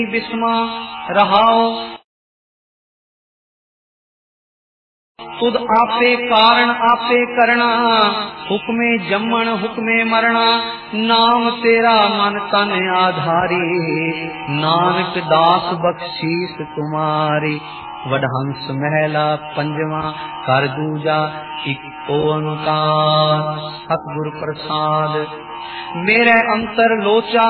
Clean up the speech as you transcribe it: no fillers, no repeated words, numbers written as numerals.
बिस्मा रहाओ। तुद आपे कारण आपे करना, हुक्मे जम्मन हुक्मे मरना। नाम तेरा मन तन आधारी, नानक दास बख्शीस तुम्हारी। वडहंस महला पंजवा, कर दूजा इक ओंकार। सतगुर प्रसाद। मेरे अंतर लोचा